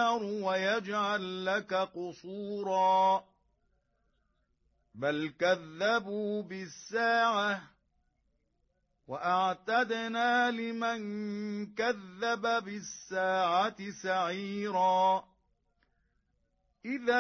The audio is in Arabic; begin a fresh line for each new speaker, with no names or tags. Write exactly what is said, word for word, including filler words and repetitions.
النَّارُ وَيَجْعَل لَّكَ قُصُورًا بَلْ كَذَّبُوا بِالسَّاعَةِ وَأَعْتَدْنَا لِمَن كَذَّبَ بِالسَّاعَةِ سَعِيرًا إِذَا